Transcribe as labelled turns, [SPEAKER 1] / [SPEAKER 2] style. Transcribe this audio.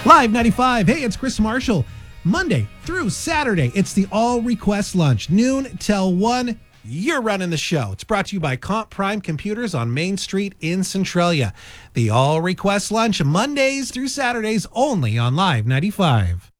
[SPEAKER 1] Live 95. Hey, it's Chris Marshall. Monday through Saturday, it's the All Request Lunch, noon till 1. You're running the show. It's brought to you by Comp Prime Computers on Main Street in Centralia. The All Request Lunch, Mondays through Saturdays, only on Live 95.